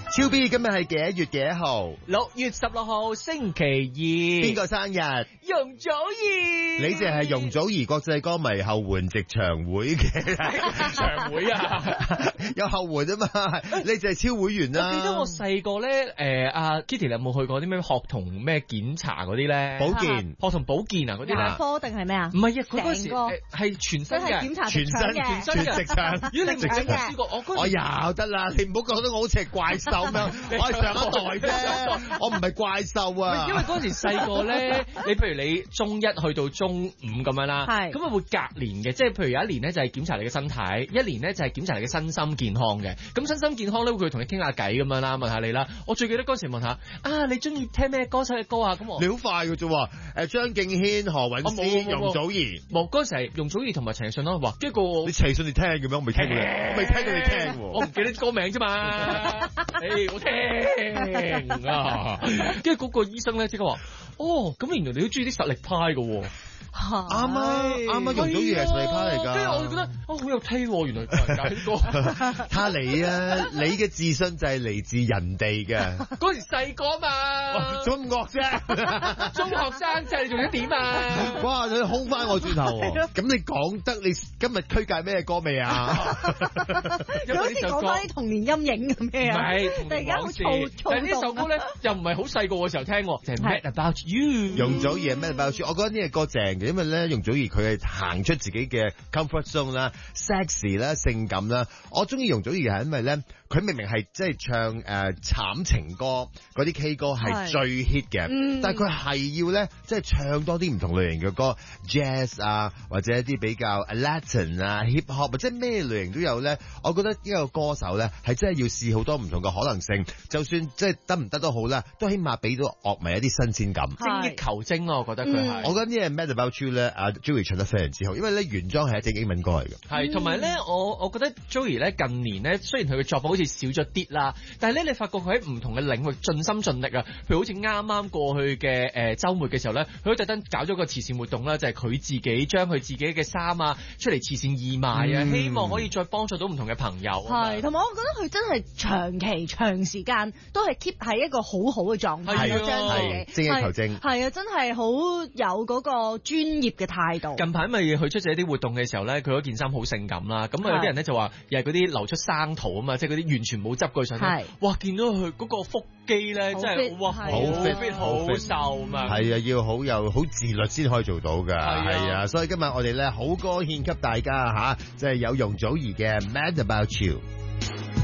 超 B 今日係幾月幾號 ？6月16號星期二。 邊個生日？ 容祖兒。 你哋係容祖兒國際歌迷後援席場會嘅場會啊， 有後援啊嘛，你哋係超會員啦。 我記得我細個咧，阿 Kitty 你有冇去過啲咩學童咩檢查嗰啲咧？ 保健學童保健啊嗰啲牙科定係咩啊？ 唔係啊，佢嗰時成個係全身嘅檢查全身全食場。 如果你唔整過呢個， 我有得啦，你唔好覺得我好似係怪獸咁樣，我係上一代啫，我唔係怪獸啊。 因為嗰時細個咧，你譬如你中一去到中五咁樣啦，咁啊會隔年嘅，即係譬如有一年咧就係檢查你嘅身體，一年咧就係檢查你嘅身心健康嘅。咁身心健康咧，會同你傾下偈咁樣啦，問下你啦。我最記得嗰時問下啊，你中意聽咩歌手嘅歌啊？咁我你好快嘅啫喎，張敬軒、何韻詩、容祖兒， 冇嗰時係容祖兒同埋陳奕迅咯。哇，一個你陳奕迅你聽嘅咩？我未聽過你，我未聽過你聽喎， 我唔記得歌名啫嘛。誒，我聽啊，跟住嗰個醫生咧即刻話，哦，咁原來你都中意啲實力派嘅喎。 啱啊，容祖兒係實力派嚟㗎。 跟住我就覺得好有 taste 原來個人揀歌。 睇你啊，你嘅自信就係嚟自人哋嘅。 嗰時細個嘛， 做乜咁惡啫？ 中學生仔你仲想點啊？ 哇！你空翻我轉頭喎。咁你講得你今日推介咩歌未啊？ 佢好似講翻啲童年陰影咁嘅啊！突然間好燥。 但係呢首歌咧又唔係好細個嘅時候聽，就係 Mad About You。 容祖兒係 Mad About You，我覺得呢個歌正嘅，因為咧容祖兒佢係行出自己嘅 comfort zone 啦、sexy 啦、性感啦。我中意容祖兒係因為咧，佢明明係即係唱慘情歌嗰啲 K 歌係最 hit 嘅，但係佢係要咧即係唱多啲唔同類型嘅歌 ，jazz 啊或者一啲比較 Latin 啊 hip hop 即係咩類型都有咧。我覺得呢個歌手咧係真係要試好多唔同嘅可能性，就算即係得唔得都好啦，都起碼俾到樂迷一啲新鮮感， 精益求精咯。我覺得佢係， 我覺得呢係 Mad About You 咧，阿 Joey 唱得非常之好，因為咧原裝係一隻英文歌嚟嘅。 係，同埋咧，我覺得 Joey 咧近年咧，雖然佢嘅作品好似少咗啲啦，但係咧你發覺佢喺唔同嘅領域盡心盡力啊。譬如好似啱啱過去嘅週末嘅時候咧，佢都特登搞咗個慈善活動啦，就係佢自己將佢自己嘅衫啊出嚟慈善義賣啊，希望可以再幫助到唔同嘅朋友。 係，同埋我覺得佢真係長期長時間都係 keep 喺一個好好嘅狀態，將自己精益求精。 係啊，真係好有嗰個專業嘅態度。 近排咪佢出席一啲活動嘅時候咧，佢嗰件衫好性感啦。咁啊有啲人咧就話又係嗰啲流出生圖啊嘛，即係嗰啲完全冇執過上身。哇！見到佢嗰個腹肌咧，真係哇好 fit 好瘦啊嘛。 係啊，要好自律先可以做到㗎。係啊，所以今日我哋咧好歌獻給大家嚇，即係有容祖兒嘅 Mad About You。